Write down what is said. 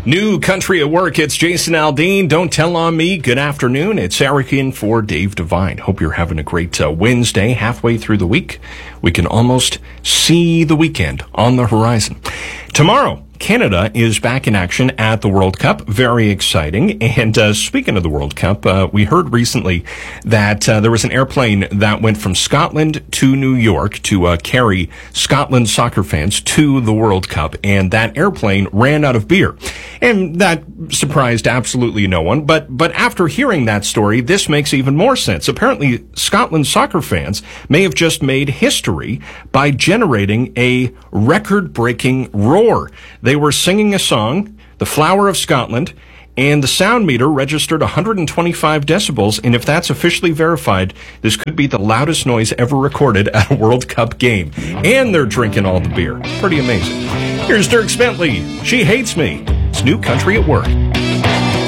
New Country at Work. It's Jason Aldean. Don't tell on me. Good afternoon. It's Eric in for Dave Devine. Hope you're having a great Wednesday. Halfway through the week, we can almost see the weekend on the horizon. Tomorrow, Canada is back in action at the World Cup. Very exciting. And speaking of the World Cup, we heard recently that there was an airplane that went from Scotland to New York to carry Scotland soccer fans to the World Cup. And that airplane ran out of beer. And that surprised absolutely no one. But after hearing that story, this makes even more sense. Apparently, Scotland soccer fans may have just made history by generating a record-breaking roar. They were singing a song, The Flower of Scotland, and the sound meter registered 125 decibels, and if that's officially verified, this could be the loudest noise ever recorded at a World Cup game. And they're drinking all the beer. Pretty amazing. Here's Dierks Bentley. She Hates Me. It's New Country at Work.